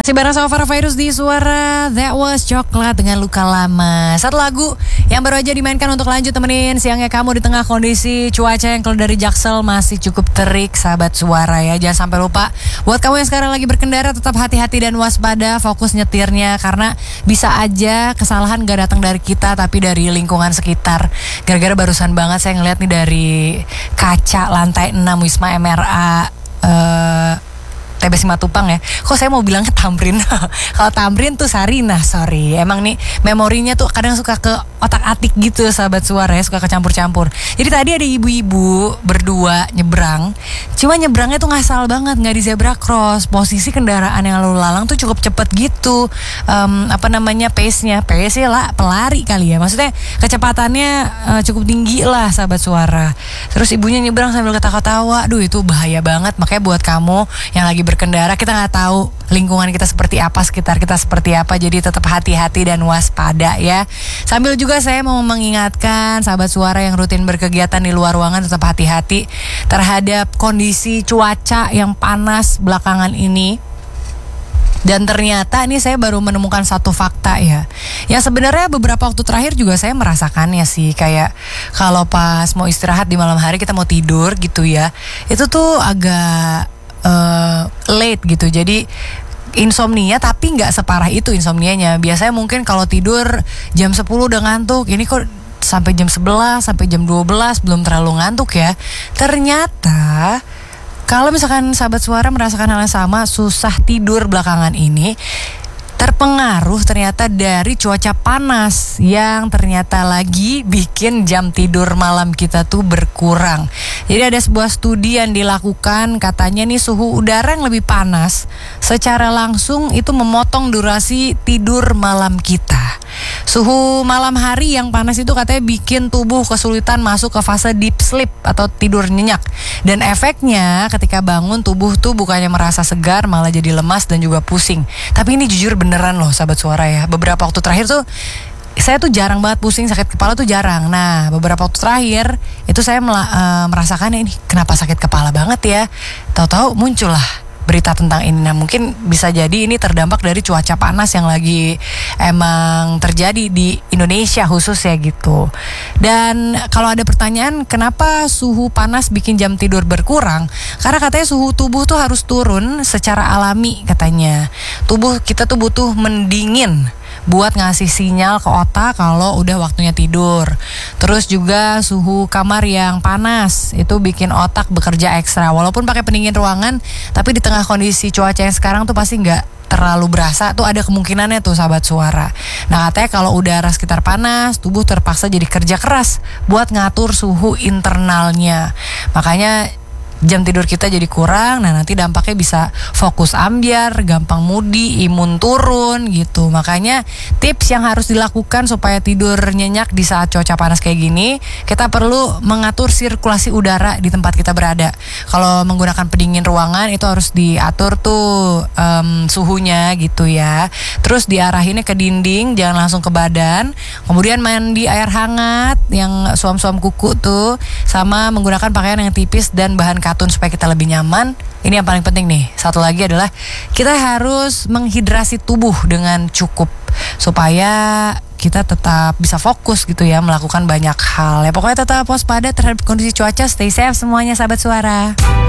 Masih bareng sama Farah Fairuz di Suara That Was Coklat dengan Luka Lama. Satu lagu yang baru aja dimainkan untuk lanjut temenin siangnya kamu di tengah kondisi cuaca yang kalau dari Jaksel masih cukup terik, sahabat Suara ya. Jangan sampai lupa buat kamu yang sekarang lagi berkendara tetap hati-hati dan waspada, fokus nyetirnya karena bisa aja kesalahan gak datang dari kita tapi dari lingkungan sekitar. Gara-gara barusan banget saya ngeliat nih dari kaca lantai 6 Wisma MRA TB Simatupang ya. Kok saya mau bilangnya Tamrin? Kalau Tamrin tuh Sarinah, sorry. Emang nih memorinya tuh kadang suka ke otak-atik gitu sahabat Suara ya, suka kecampur-campur. Jadi tadi ada ibu-ibu berdua nyebrang. Cuma nyebrangnya tuh ngasal banget, nggak di zebra cross. Posisi kendaraan yang lalu lalang tuh cukup cepet gitu. Pace-nya lah pelari kali ya. Maksudnya kecepatannya cukup tinggi lah sahabat Suara. Terus ibunya nyebrang sambil ketawa-tawa. Aduh itu bahaya banget. Makanya buat kamu yang lagi berkendara, kita nggak tahu lingkungan kita seperti apa, sekitar kita seperti apa, jadi tetap hati-hati dan waspada ya. Sambil juga saya mau mengingatkan sahabat Suara yang rutin berkegiatan di luar ruangan tetap hati-hati terhadap kondisi cuaca yang panas belakangan ini. Dan ternyata ini saya baru menemukan satu fakta ya, yang sebenarnya beberapa waktu terakhir juga saya merasakannya sih. Kayak kalau pas mau istirahat di malam hari, kita mau tidur gitu ya, itu tuh agak late gitu. Jadi insomnia, tapi gak separah itu insomnianya. Biasanya mungkin kalau tidur jam 10 udah ngantuk. Ini kok sampai jam 11, sampai jam 12 belum terlalu ngantuk ya. Ternyata kalau misalkan sahabat Suara merasakan hal yang sama, susah tidur belakangan ini, terpengaruh ternyata dari cuaca panas yang ternyata lagi bikin jam tidur malam kita tuh berkurang. Jadi ada sebuah studi yang dilakukan, katanya nih suhu udara yang lebih panas secara langsung itu memotong durasi tidur malam kita. Suhu malam hari yang panas itu katanya bikin tubuh kesulitan masuk ke fase deep sleep atau tidur nyenyak. Dan efeknya ketika bangun tubuh tuh bukannya merasa segar, malah jadi lemas dan juga pusing. Tapi ini jujur beneran loh sahabat Suara ya. Beberapa waktu terakhir tuh saya tuh jarang banget pusing, sakit kepala tuh jarang. Nah beberapa waktu terakhir itu saya merasakannya, ini kenapa sakit kepala banget ya. Tahu-tahu muncullah berita tentang ini. Nah mungkin bisa jadi ini terdampak dari cuaca panas yang lagi emang terjadi di Indonesia khusus ya gitu. Dan kalau ada pertanyaan kenapa suhu panas bikin jam tidur berkurang, karena katanya suhu tubuh tuh harus turun secara alami katanya. Tubuh kita tuh butuh mendingin buat ngasih sinyal ke otak kalau udah waktunya tidur. Terus juga suhu kamar yang panas itu bikin otak bekerja ekstra. Walaupun pakai pendingin ruangan, tapi di tengah kondisi cuaca yang sekarang tuh pasti nggak terlalu berasa, tuh ada kemungkinannya tuh sahabat Suara. Nah katanya kalau udara sekitar panas, tubuh terpaksa jadi kerja keras buat ngatur suhu internalnya. Makanya jam tidur kita jadi kurang. Nah nanti dampaknya bisa fokus ambyar, gampang moody, imun turun gitu. Makanya tips yang harus dilakukan supaya tidur nyenyak di saat cuaca panas kayak gini, kita perlu mengatur sirkulasi udara di tempat kita berada. Kalau menggunakan pendingin ruangan itu harus diatur tuh suhunya gitu ya. Terus diarahinnya ke dinding, jangan langsung ke badan. Kemudian mandi air hangat yang suam-suam kuku tuh, sama menggunakan pakaian yang tipis dan bahan katun supaya kita lebih nyaman. Ini yang paling penting nih. Satu lagi adalah kita harus menghidrasi tubuh dengan cukup supaya kita tetap bisa fokus gitu ya melakukan banyak hal. Ya pokoknya tetap waspada terhadap kondisi cuaca. Stay safe semuanya sahabat Suara.